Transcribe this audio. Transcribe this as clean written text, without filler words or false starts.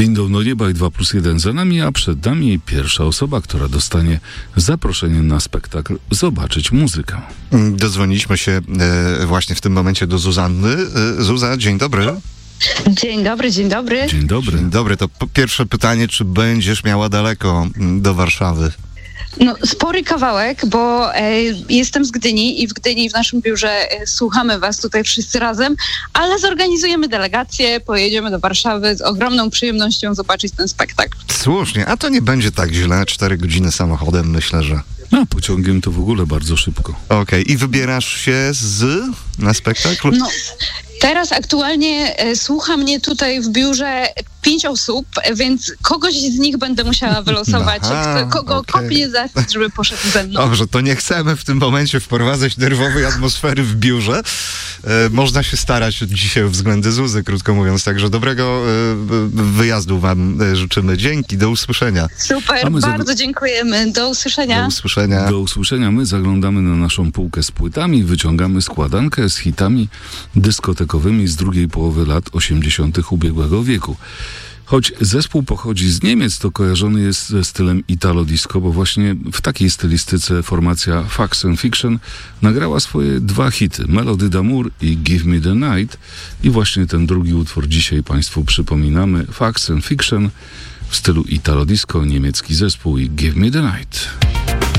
Windą do nieba i 2+1 za nami, a przed nami pierwsza osoba, która dostanie zaproszenie na spektakl Zobaczyć muzykę. Dodzwoniliśmy się właśnie w tym momencie do Zuzanny. Zuza, dzień dobry. Dzień dobry, dzień dobry. Dzień dobry. Dzień dobry. To pierwsze pytanie, czy będziesz miała daleko do Warszawy? No, spory kawałek, bo jestem z Gdyni i w Gdyni w naszym biurze słuchamy was tutaj wszyscy razem, ale zorganizujemy delegację, pojedziemy do Warszawy z ogromną przyjemnością zobaczyć ten spektakl. Słusznie, a to nie będzie tak źle. 4 godziny samochodem, myślę, że... A pociągiem to w ogóle bardzo szybko. Okej. I wybierasz się na spektakl? No, teraz aktualnie słucha mnie tutaj w biurze 5 osób, więc kogoś z nich będę musiała wylosować. Kogo kopnie za to, żeby poszedł ze mną. Dobrze, to nie chcemy w tym momencie wprowadzać nerwowej atmosfery w biurze. Można się starać dzisiaj o względy Zuzy, krótko mówiąc. Także dobrego wyjazdu wam życzymy. Dzięki, do usłyszenia. Super, bardzo dziękujemy. Do usłyszenia. Do usłyszenia. Do usłyszenia. My zaglądamy na naszą półkę z płytami, wyciągamy składankę z hitami dyskotekowymi z drugiej połowy lat 80. ubiegłego wieku. Choć zespół pochodzi z Niemiec, to kojarzony jest ze stylem Italo-disco, bo właśnie w takiej stylistyce formacja Facts and Fiction nagrała swoje 2 hity, Melody d'Amour i Give Me the Night. I właśnie ten drugi utwór dzisiaj Państwu przypominamy. Facts and Fiction w stylu Italo-disco, niemiecki zespół i Give Me the Night.